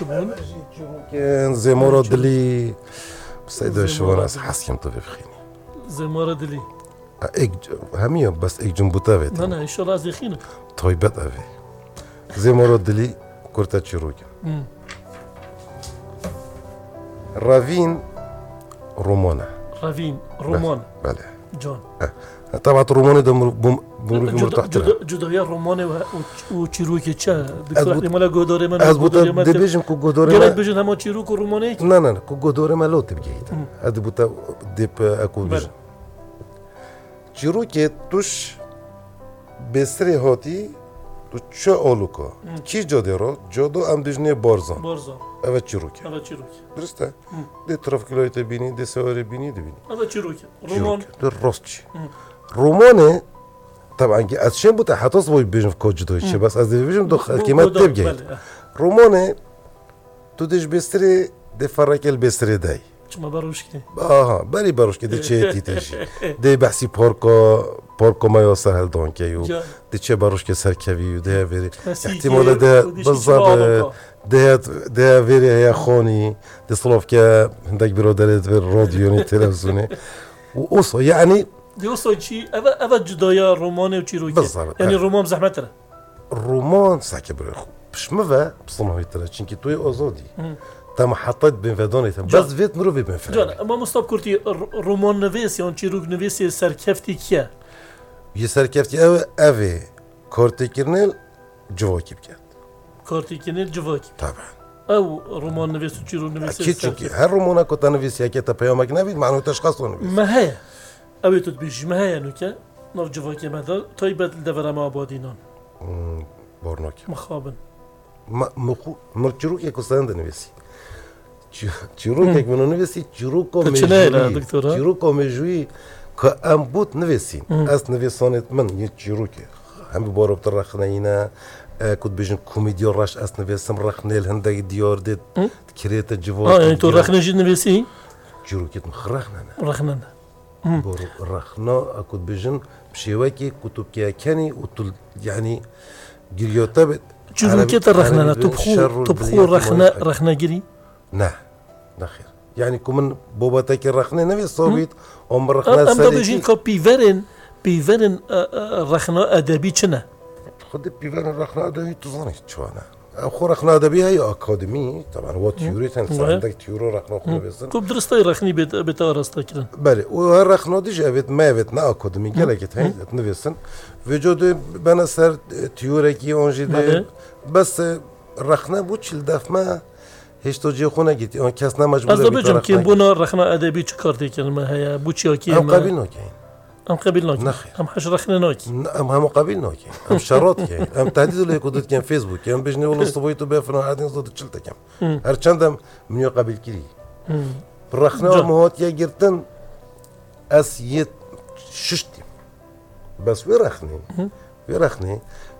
چبون كان زي مرة دلي بس إذا شو أنا حاسكم طبي بخيني زمارة دلي همية بس إيك جنبوتا بيت أنا إن شاء الله زيخينه طيبت أبي زي مرة دلي كرتا تشيروكي رافين رومانا رافين رومان بله جون طبعا روماني ده بمروي مرتاح جدايا روماني وتشيروكي تشا دكتور مالا غودوري ما أزبوطا دبيجم كو غودوري ما بيجن هم تشيروك روماني لا كو غودوري ما لو تبجيت أزبوطا ديب أكو بيجن تشيروكي توش بسري هاتي تو چه اولوکا کی جادو جادو ام دجنه بارزان اوه چیروکی درسته دی ترافیکلایت بینی دی سواری بینی دی بینی اوه چیروکی رومان در راست چی رومانه طبعا که از شن بوده حتاس باید بیشم کج جدایی چه بس از دی بیشم دو کلمات تبگید رومانه تو دیش بستری دی فرقل بستری دای ما باروشکی بری باروشکی دی چه تیتشی دی بحثی پارکو ما یا سهل دانکیو دی چه باروشکی سرکویو دی وری احتمال دی بالضبط دی وری هیا خانی دی صلاف که هندک برادرت بر رادیونی تلویزیونی و اوصا یعنی دی اوصا چی اول جدایا رومانه و چیروکی یعنی رومان زحمت تره رومان ساکه بره خوب بشمه بصنعی تره چونکه توی آزادی تم حطيت بين فدانيتهم بس فيت مروفي بين فدان جان ما مستوب كرتي رومان نويس يعني تشيروك نويس سركفتي كيا يسركفتي اوي كورتي كرنيل جواكي بكات كورتي كرنيل جواكي طبعا او رومان نويس تشيروك نويس اكيد شوكي هل رومانا كنت نويس يا كتا بيومك نبي معناه تشخص نويس ما هي اوي تدبيج ما هي نوكا نو جواكي ماذا طيبت الدفر ما بادينان بورنوكي مخابن مرجروك يا كوستان نويسي چیروک یک منو نویسی چیروکو مجوی که ام بود نویسین از نویسانت من یه چیروکه هم بارو بتر رخنه اینا کد بیشن کمدی راش از نویسم رخنه الهندگی دیار دید کریت جواب یعنی تو رخنه جد نویسی چیروکت رخنه بارو رخنه کد بیشن بشیوه که کتب که کنی و تو یعنی گریوتا بید چیروکت رخنه تبخو رخنه گری نه نخير يعني كمن بوباتك الرخنة نبي صوبيت أم رخنة سالتي أم بيجين كو بيفرن رخنة أدبي كنا خد بيفرن رخنة أدبي تظني شو أنا أخو رخنة أدبي هي أكاديمي طبعا هو تيوري تنسى عندك تيورو رخنة خو بيسن كوب درستي رخني بتارستا كده بله وهالرخنة ديش أبيت ما أبيت نا أكاديمي جلكت هين نبيسن وجود بنا سر تيوركي أنجي ده بس رخنة بوتشل دف ما هیچ توجیه خونه گیتی آن کس نمجبوره از دبیجم که بونا رخنا ادبی چه کار دیگر ما هیا بوچیا کی هم قبیل نکین هم قبیل نکین هم حش رخنا نکین هم قبیل نکین هم شرط کین هم تهدید ولی کدت کن فیسبوک هم بجنی ولی استوایی تو بفرن عادی نزد چلت کم هر چندم منو قبیل کری رخنا مهات یا گرتن از یه ششتیم بس وی رخنی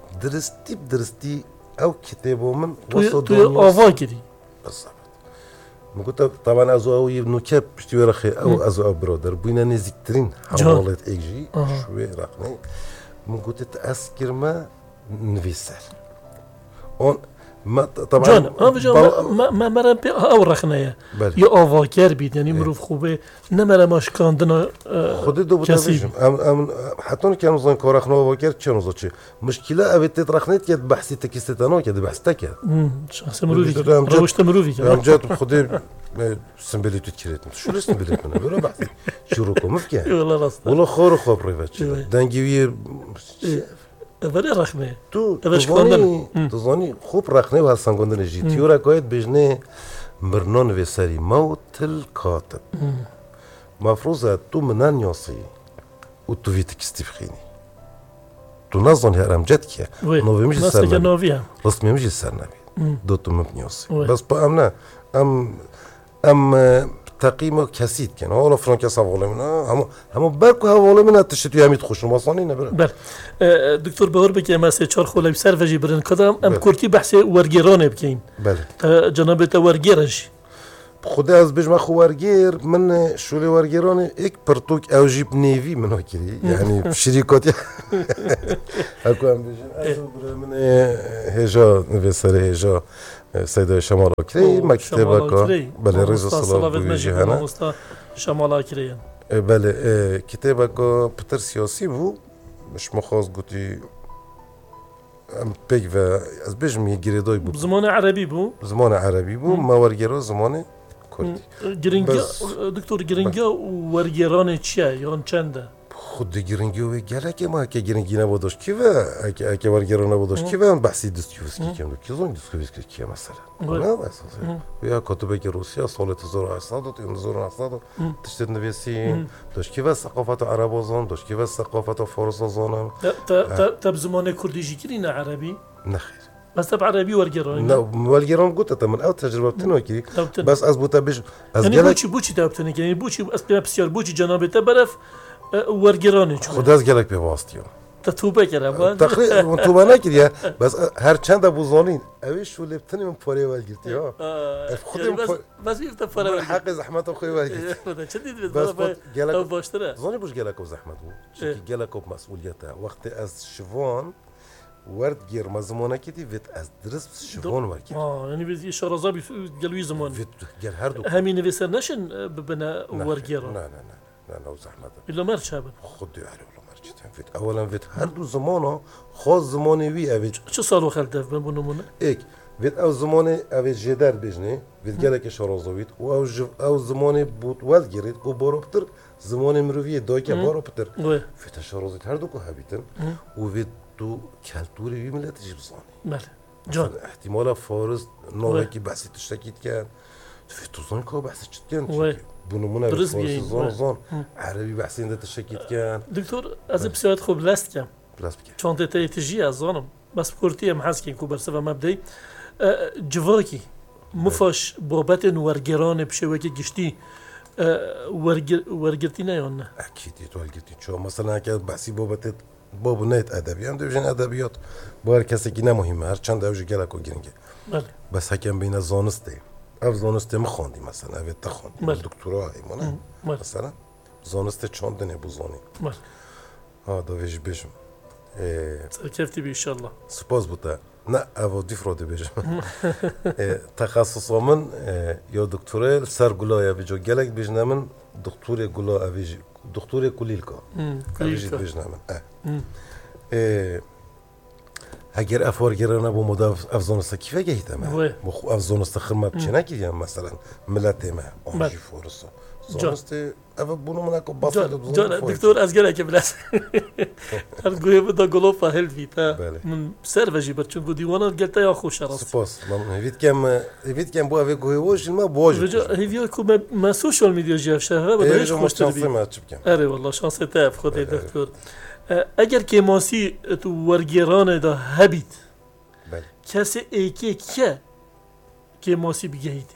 درستی او کتابو من توی آوا گیری بالضبط مقولت طبعا ازو نكب بشتوي رخي او ازو برادر بينا نزكترين حوالات ايجي شوي رخني مقولت تأسكر ما نفيسال اون ما طبعا ما مرم بي او رخنايا يا اوفاكر بيد يعني مروف خوبه نمر ماش كاندنا خدي دو بتاجم ام حتى كانوا زين كورخنا اوفاكر كانوا زوتشي مشكله ابي تترخنيت كد بحثي تكستانو كد بحثتك شخص مروفي روشت مروفي ام جات خدي سمبليتو تكريت شو السمبليت من ولا بحث شروكو مفكا والله راس والله خور خبريفات دنجوي ولی رخنه تو تظنی خوب رخنه و هستنگاندن جی تیورا کاید بجنه مرنان و سری موت الكاتب مفروضه تو منان یاسی و تو ویتک استفخینی تو نظن هرم جد که نوی میشه سر نبی رسمی میشه سر نبی دو تو مبنیاسی بس با امنا ام تقييمه كسيد كان هو فرانكا صافولي منا هم بركو هاولي منا تشتي اميد خوش مصاني نبر بل دكتور بهور بك ما سي چار خولي سر فجي برن قدم ام كورتي بحث ورگيران بكين بله جناب تا ورگيرش خدا از بجمع خو ورگير من شولي ورگيران اك برتوك او جيب نيفي من هكري يعني شركات اكو ام بجن من هجا نفسر هجا سيدة شمال أكري مكتبك بله رئيس الصلاة بوجهنا شمال أكري بله كتابك بتر سياسي بو مش مخاص قلتي بيك از بجمي جريدوي بو زمان عربي بو ما ورجرو زمان كردي جرينجا دكتور جرينجا ورجران چيا يان چنده خود گرینگی و گله ما که گرینگی نبودش کی و اگه ورگران نبودش کی و بحثی دستیوسکی کیم کی زون دستیوسکی کی مثلا نه بس یا کتبه که روسیه سال 1800 و 1900 تشتت نویسی داشت کی و ثقافت عرب زون داشت کی و ثقافت فارس زون تب زمان کردی جیری نه عربی نه خیر بس تب عربی ورگران نه ورگران گفت من او تجربه تنو کی بس از بوتا بج از گله بوچی تابتنی یعنی بوچی از بسیار بوچی جناب برف ورگرانی چون خود از گلک پیواستی توبه کردم تقریبا توبه نکردی بس هر چند بوزانین اویش شو لبتنی من پاره ولگرتی ها خودم بس میفته پاره ولگرتی حق زحمت خوی ولگرتی چه دید بس گلک باشتره زانی بوش گلک و زحمت بود چون گلک و مسئولیته وقتی از شوان ورد گیر مزمانه کردی ویت از درست شوان ورد یعنی بیزی شرازابی گلوی زمان ویت گل هر دو همین نویسر نشن بنا ورگیران نه زحمت إلا مرشابا خد يعني والله مرشتين فيت أولا فيت هردو زمانه خاص زماني وي أبيج شو صاروا خلته بنمونه؟ إيك فيت أو زماني أبيج جدار بيجني فيت جالك شرازويت أو زماني بوت واد جريت كو باربتر زماني مروفيه دايكا باربتر فيت شرازويت هردو كو هبيتن وفيت تو كالتوري وي ملت جيب صاني ماله جان احتمالا فارس نوعي بحثي تشتكيت كان في توزن كو بحثي كان بنمونه زون عربي بحثين ده تشكيت كان دكتور از بسیار خوب لاست کم چون ته تجی از زانم بس پورتی محسکین کو برسه مبدی جواکی مفاش بابت ورگران بشوکی گشتی ورگرتی نه یا نه اكيد ورگرتی چون مثلا که بحثی باب نيت ادبي هم دوجين ادبيات بار کسی که نه مهمه هر چند اوج گلکو گرینگه بس حکم بین زانسته اف زانسته مخوندی مثلا اوت تخوندی دکترا ایمونه مثلا زانسته چاندنه بوزانی دویش بشم كيفتي بي ان شاء الله سپاس بوده نه او دیفراده بشم تخصص من یا دکتوره سر گلای اویجو گلک بجنمن دکتور گلا اویج دکتور کلیلکا اویج بجنمن اگر افارگرانه با مدام افزانسته کیفه گهیدم مخو افزانسته خدمت چه نکردیم مثلا ملت ما آنجی فارسا زانسته اول بونو مناکو باطل جان دکتور از گله که بلاس هر گویه بدا گلو فاهل بیتا من سر وجی بر چون دیوانا گلتا یا خوش راست سپاس من هیچ کم بو اوی گویه وش ما باج هیویا کو ما سوشال میدیا جاف شهر بدهش خوش تربی اره والله شانس تاف خود دکتور اگر که ماسی تو ورگیران دا هبید کسی ایکی که ماسی بگهیده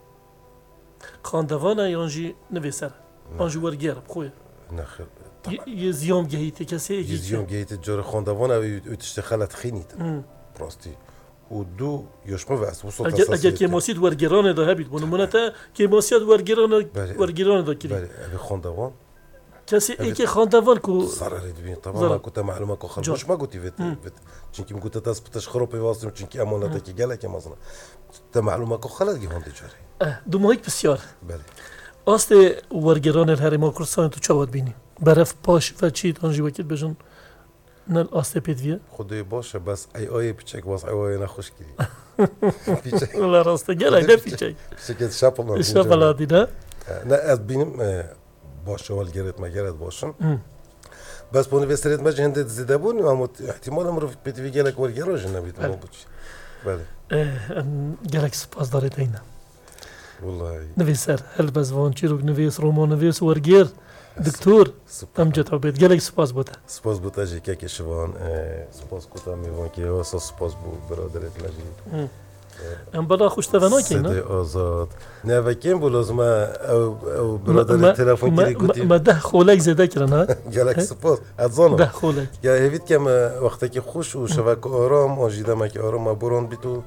خاندوانه یانجی نویسر آنجی ورگیر بخوی نخیر یه زیام گهیده کسی ایکی زیام گهیده جار خاندوانه و تشتخلت خینید راستی و دو یشمه واسه وسط اگر که ماسی ورگیران دا هبید بنمونه تا که ماسی ورگیران دا کلی بله خاندوان کسی ایکی خاندوان کو ضرری ببین طبعا ما كنت معلومه کو خرجش ما قلت فيت چونکی میگوت تاس بتش خروپی واسم چونکی امانت کی گله که مثلا تا معلومه کو خلد گهوند جاری دو ماهیک بسیار بله است ورگران الهرم کردستان تو چاوت بینی برف پاش و چی تانجی وکیل بجن نل است پیدویه خدای باشه بس ای پیچک واس ای نخوش کی پیچک ولا راست گله ده پیچک شکل شاپلا دیده نه از بینم باشه والگرت مگرت باشن بس بونی وسترت ما جهنده زده بون اما احتمال امرو پیتوی گلک ورگراج نبید ما بود بله گلک سپاس دارید اینا والله نویسر هل بزوان چیروک نویس رومان نویس ورگیر دکتور امجد عبید گلک سپاس بوده جی که شوان سپاس کوتا میوان که واسه سپاس بو برادرت مجید ام بالا خوش توانا کی نه صدای آزاد نه وکیم بولازم او برادر تلفن کردی گفتی ما ده خولک زده کردن گلک سپاس ازانم ده خولک یا هیچ کم وقتی که خوش و شبکه آرام آجیده ما که آرام برون بیتو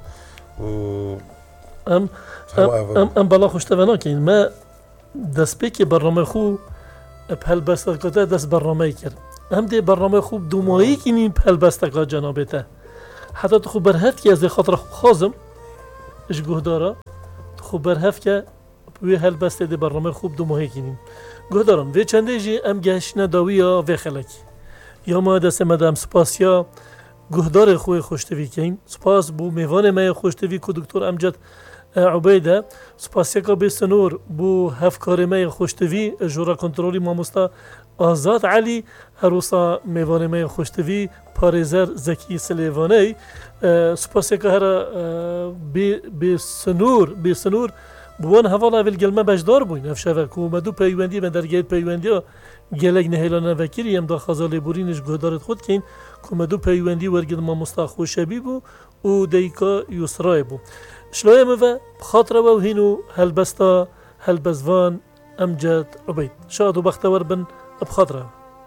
ام بالا خوش توانا کی ما دست پیک برنامه خو بحال بستگاه دست برنامه کرد هم دی برنامه خوب دو ماهی که نیم بحال بستگاه جنابته حتی تو خوب برهت که از خاطر خازم اش گهدارا خوب برهف که وی هل بسته ده برنامه خوب دو ماهی کنیم گهدارم وی چنده جی ام گشنه داوی یا وی خلکی یا ما دست مدام سپاسیا گهدار خوی خوشتوی کن سپاس بو میوان ما خوشتوی که دکتر امجد عبیده سپاسیا که به سنور بو هفکار ما خوشتوی جورا کنترلی ماموستا آزاد علی هروسا میوان ما خوشتوی پارێزەر زەکی سلێڤانەی سوپاسێکە هەرە بێسنوور بووان هەواڵا ویلگەلمە بەشدار بووین ئەف شەڤە کومەدوو پەیوەندی بە دەرگایت پەیوەندیە gelek nehêlanevekirî em da xezalêborîn ji guhdarê xwe dikên ku me du peywendî wergir mamosta xweşebî bû û deyka Yusrayê bû. Şiloyê me ve xatira we hîn û helbesta helbezvan Emced Ubeyd. Şad û bextewer bin bi xatira.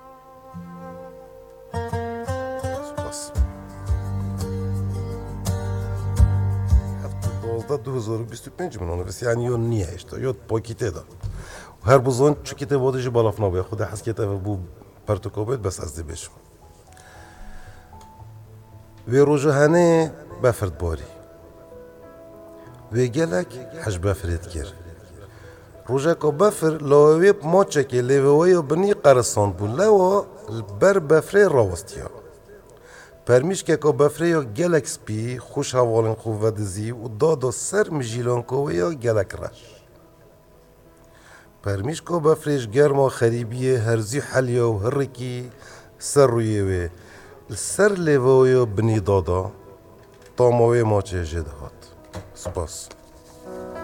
Da 2025 من اون بس یعنی یون نیه اشتا یود پاکیته دا هر بزن چو کیته وادش بالاف نباید خود حس کیته بو پرتوکوبت بس از دی بشم و روجهانه بفرد باری و گلک حج بفرد کر روجه که بفر لاویب ماچه که لیوهوی بنی قرصان بو لوا بر بفره راوستیا پرمیش که که بفره یا گلک سپی خوش حوالن خوب و دزی و دادا سر مجیلان که یا گلک رش پرمیش که بفرهش گرما خریبیه هرزی حلیا و هرکی سر رویه و سر لیوه یا بنی دادا تاماوی ماچه جده هات سپاس